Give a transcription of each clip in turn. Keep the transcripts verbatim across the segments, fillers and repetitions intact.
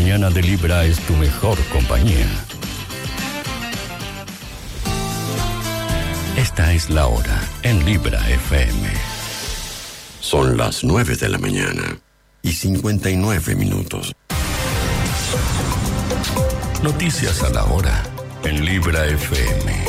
mañana de Libra es tu mejor compañía. Esta es la hora en Libra F M. Son las nueve de la mañana y cincuenta y nueve minutos. Noticias a la hora en Libra F M.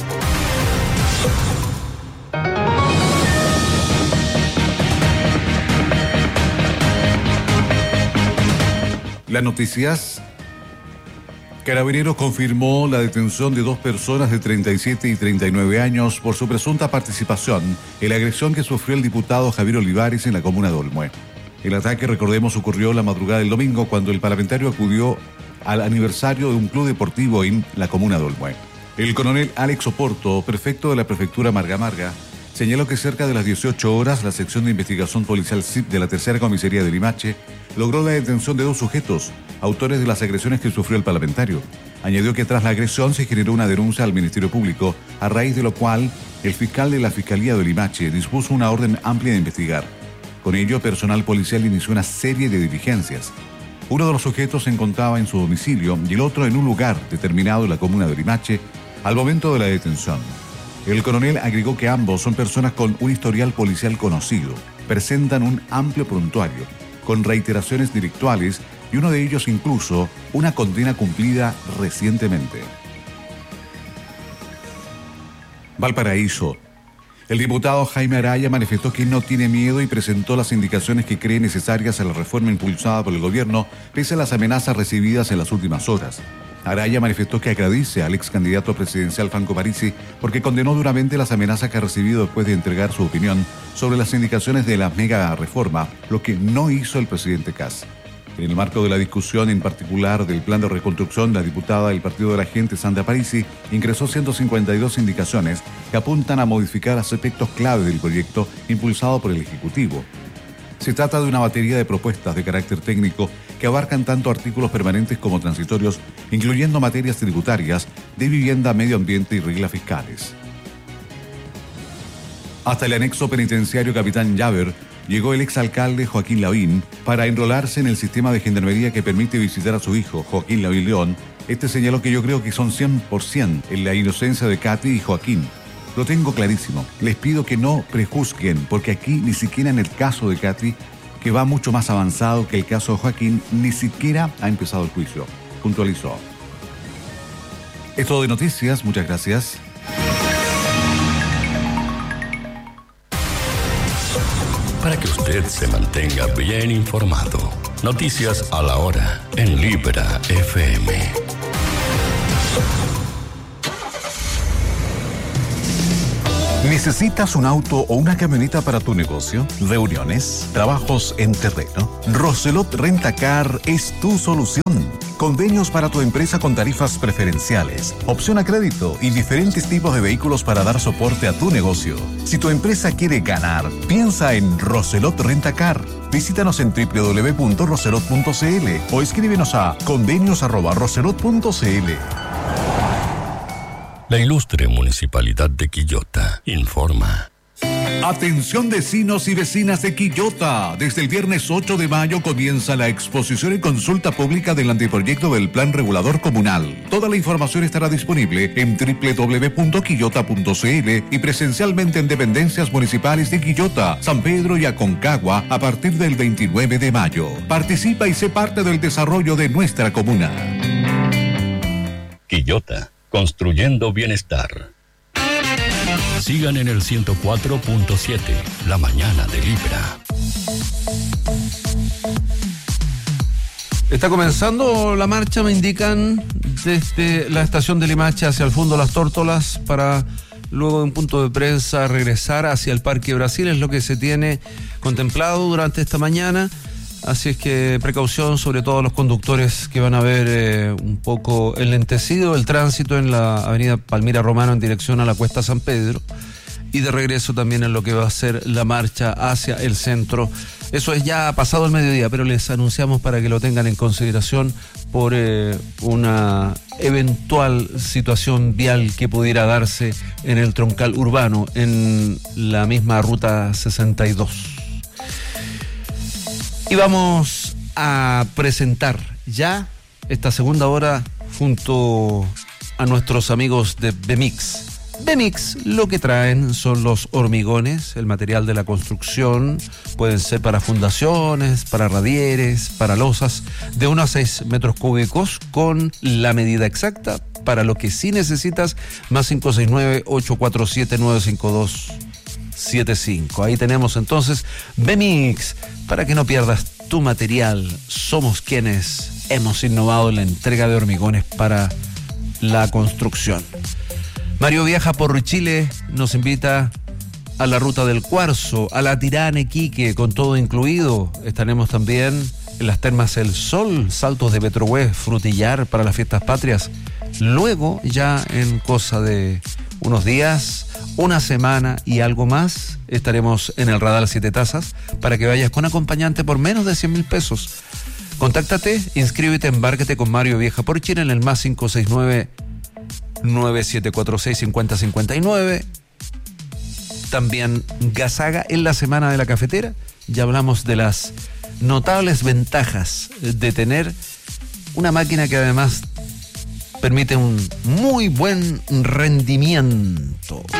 Las noticias. Carabineros confirmó la detención de dos personas de treinta y siete y treinta y nueve años por su presunta participación en la agresión que sufrió el diputado Javier Olivares en la comuna de Olmué. El ataque, recordemos, ocurrió la madrugada del domingo cuando el parlamentario acudió al aniversario de un club deportivo en la comuna de Olmué. El coronel Alex Oporto, prefecto de la prefectura Marga Marga, señaló que cerca de las dieciocho horas la sección de investigación policial S I P de la tercera comisaría de Limache logró la detención de dos sujetos, autores de las agresiones que sufrió el parlamentario. Añadió que tras la agresión se generó una denuncia al Ministerio Público, a raíz de lo cual el fiscal de la Fiscalía de Limache dispuso una orden amplia de investigar. Con ello, personal policial inició una serie de diligencias. Uno de los sujetos se encontraba en su domicilio y el otro en un lugar determinado en la comuna de Limache al momento de la detención. El coronel agregó que ambos son personas con un historial policial conocido, presentan un amplio prontuario, con reiteraciones delictuales y uno de ellos incluso una condena cumplida recientemente. Valparaíso. El diputado Jaime Araya manifestó que no tiene miedo y presentó las indicaciones que cree necesarias a la reforma impulsada por el gobierno, pese a las amenazas recibidas en las últimas horas. Araya manifestó que agradece al ex candidato presidencial Franco Parisi porque condenó duramente las amenazas que ha recibido después de entregar su opinión sobre las indicaciones de la mega reforma, lo que no hizo el presidente Kast. En el marco de la discusión en particular del plan de reconstrucción, la diputada del Partido de la Gente, Sandra Parisi, ingresó ciento cincuenta y dos indicaciones que apuntan a modificar aspectos clave del proyecto impulsado por el Ejecutivo. Se trata de una batería de propuestas de carácter técnico que abarcan tanto artículos permanentes como transitorios, incluyendo materias tributarias, de vivienda, medio ambiente y reglas fiscales. Hasta el anexo penitenciario Capitán Llaver llegó el exalcalde Joaquín Lavín para enrolarse en el sistema de gendarmería que permite visitar a su hijo, Joaquín Lavín León. Este señaló que yo creo que son cien por ciento en la inocencia de Katy y Joaquín. Lo tengo clarísimo. Les pido que no prejuzguen, porque aquí ni siquiera en el caso de Katy, que va mucho más avanzado que el caso de Joaquín, ni siquiera ha empezado el juicio, puntualizó. Es todo de noticias, muchas gracias. Para que usted se mantenga bien informado, noticias a la hora en Libra F M. ¿Necesitas un auto o una camioneta para tu negocio? ¿Reuniones? ¿Trabajos en terreno? Roselot Rentacar es tu solución. Convenios para tu empresa con tarifas preferenciales, opción a crédito y diferentes tipos de vehículos para dar soporte a tu negocio. Si tu empresa quiere ganar, piensa en Roselot Rentacar. Visítanos en doble u doble u doble u punto roselot punto c l o escríbenos a convenios arroba roselot punto c l. La ilustre Municipalidad de Quillota informa. Atención vecinos y vecinas de Quillota. Desde el viernes ocho de mayo comienza la exposición y consulta pública del anteproyecto del Plan Regulador Comunal. Toda la información estará disponible en doble u doble u doble u punto quillota punto c l y presencialmente en dependencias municipales de Quillota, San Pedro y Aconcagua a partir del veintinueve de mayo. Participa y sé parte del desarrollo de nuestra comuna. Quillota, construyendo bienestar. Sigan en el ciento cuatro punto siete, la mañana de Libra. Está comenzando la marcha, me indican, desde la estación de Limache hacia el Fondo Las Tórtolas para luego de un punto de prensa regresar hacia el Parque Brasil. Es lo que se tiene contemplado durante esta mañana. Así es que precaución sobre todo los conductores que van a ver eh, un poco enlentecido el tránsito en la avenida Palmira Romano en dirección a la Cuesta San Pedro y de regreso también en lo que va a ser la marcha hacia el centro. Eso es ya pasado el mediodía, pero les anunciamos para que lo tengan en consideración por eh, una eventual situación vial que pudiera darse en el troncal urbano en la misma ruta sesenta y dos. Y vamos a presentar ya esta segunda hora junto a nuestros amigos de Bemix. Bemix lo que traen son los hormigones, el material de la construcción, pueden ser para fundaciones, para radieres, para losas, de uno a seis metros cúbicos con la medida exacta para lo que sí necesitas, más cinco seis nueve, ocho cuatro siete, nueve cinco dos siete cinco. Ahí tenemos entonces Bemix, para que no pierdas tu material. Somos quienes hemos innovado en la entrega de hormigones para la construcción. Mario viaja por Chile, nos invita a la Ruta del Cuarzo, a la Tirana Iquique, con todo incluido. Estaremos también en las Termas El Sol, Saltos de Petrohue, Frutillar para las fiestas patrias. Luego, ya en cosa de unos días, una semana y algo más, estaremos en el Radar Siete Tazas para que vayas con acompañante por menos de cien mil pesos. Contáctate, inscríbete, embárcate con Mario Viaja por Chile en el más cinco seis nueve, nueve siete cuatro seis, cinco cero cinco nueve. También Gasaga en la Semana de la Cafetera. Ya hablamos de las notables ventajas de tener una máquina que además permite un muy buen rendimiento.